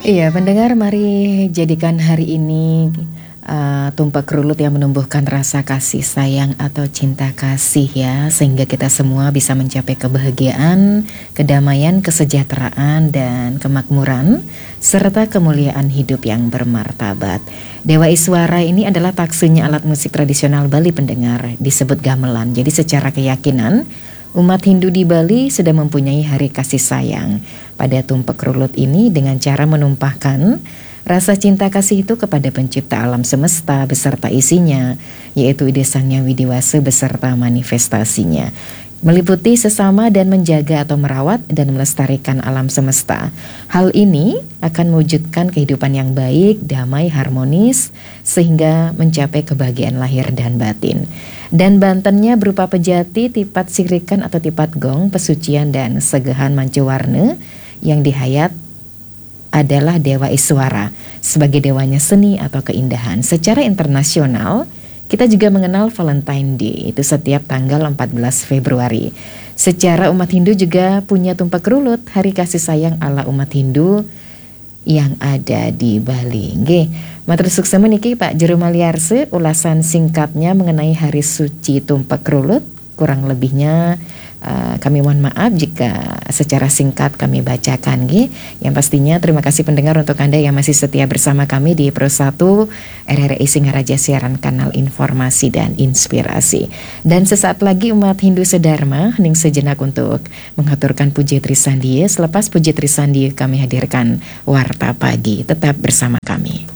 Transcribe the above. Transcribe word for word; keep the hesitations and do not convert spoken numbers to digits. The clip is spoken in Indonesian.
Iya, pendengar, mari jadikan hari ini uh, tumpak rulut yang menumbuhkan rasa kasih sayang atau cinta kasih ya, sehingga kita semua bisa mencapai kebahagiaan, kedamaian, kesejahteraan, dan kemakmuran, serta kemuliaan hidup yang bermartabat. Dewa Iswara ini adalah taksunya alat musik tradisional Bali, pendengar, disebut gamelan. Jadi secara keyakinan, umat Hindu di Bali sudah mempunyai hari kasih sayang pada tumpak rulut ini dengan cara menumpahkan rasa cinta kasih itu kepada pencipta alam semesta beserta isinya, yaitu Ide Sang Hyang Widiwasa beserta manifestasinya, meliputi sesama dan menjaga atau merawat dan melestarikan alam semesta. Hal ini akan mewujudkan kehidupan yang baik, damai, harmonis, sehingga mencapai kebahagiaan lahir dan batin. Dan bantennya berupa pejati, tipat sirikan atau tipat gong, pesucian dan segehan mancewarna, yang dihayat adalah Dewa Iswara sebagai dewanya seni atau keindahan. Secara internasional, kita juga mengenal Valentine Day, itu setiap tanggal empat belas Februari. Secara umat Hindu juga punya tumpak rulut, hari kasih sayang ala umat Hindu yang ada di Bali. Nggih, matur suksema niki Pak Jero Maliarse, ulasan singkatnya mengenai hari suci tumpak rulut. Kurang lebihnya uh, kami mohon maaf jika secara singkat kami bacakan nggih. Yang pastinya terima kasih pendengar untuk Anda yang masih setia bersama kami di Pro satu R R I Singaraja Siaran Kanal Informasi dan Inspirasi. Dan sesaat lagi umat Hindu sedharma hening sejenak untuk mengaturkan puji Trisandie. Selepas puji Trisandie kami hadirkan Warta Pagi. Tetap bersama kami.